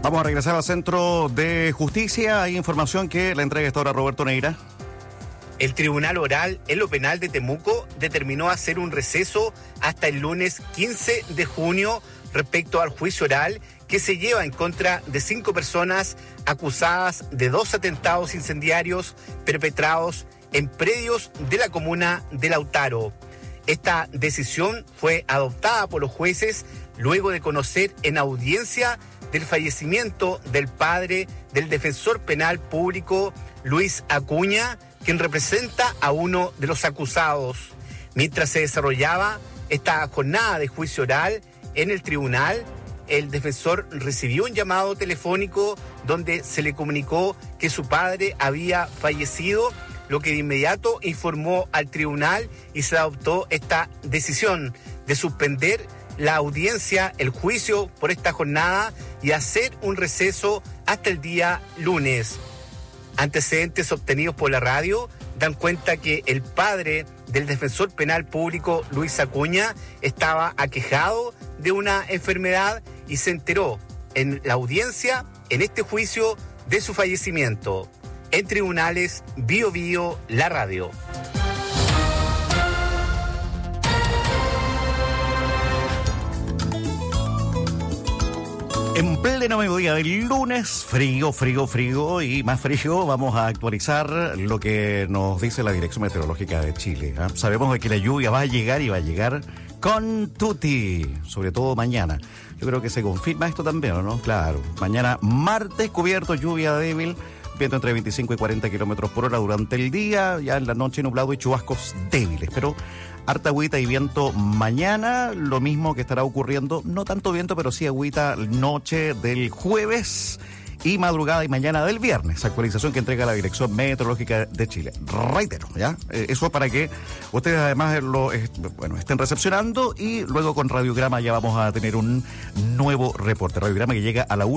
Vamos a regresar al Centro de Justicia. Hay información que la entrega esta hora Roberto Neira. El Tribunal Oral en lo Penal de Temuco determinó hacer un receso hasta el lunes 15 de junio respecto al juicio oral que se lleva en contra de 5 personas acusadas de 2 atentados incendiarios perpetrados en predios de la comuna de Lautaro. Esta decisión fue adoptada por los jueces luego de conocer en audiencia del fallecimiento del padre del defensor penal público Luis Acuña, quien representa a uno de los acusados. Mientras se desarrollaba esta jornada de juicio oral en el tribunal, el defensor recibió un llamado telefónico donde se le comunicó que su padre había fallecido, lo que de inmediato informó al tribunal y se adoptó esta decisión de suspender la audiencia, el juicio por esta jornada y hacer un receso hasta el día lunes. Antecedentes obtenidos por la radio dan cuenta que el padre del defensor penal público Luis Acuña estaba aquejado de una enfermedad y se enteró en la audiencia, en este juicio, de su fallecimiento. En Tribunales, Bío Bío, la radio. En pleno mediodía del lunes, frío y más frío, vamos a actualizar lo que nos dice la Dirección Meteorológica de Chile. Sabemos de que la lluvia va a llegar y va a llegar con tutti, sobre todo mañana. Yo creo que se confirma esto también, ¿no? Claro, mañana martes cubierto, lluvia débil, viento entre 25 y 40 kilómetros por hora durante el día, ya en la noche nublado y chubascos débiles, pero harta agüita y viento mañana, lo mismo que estará ocurriendo, no tanto viento, pero sí agüita noche del jueves y madrugada y mañana del viernes. Actualización que entrega la Dirección Meteorológica de Chile. Reitero, ¿ya? Eso para que ustedes además estén recepcionando y luego con Radiograma ya vamos a tener un nuevo reporte. Radiograma que llega a la